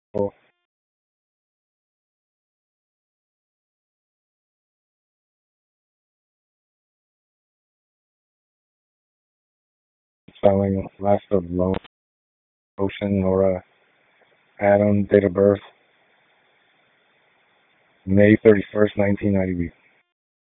Spelling last of Lotion, Laura Adam, date of birth, May 31st, 1990.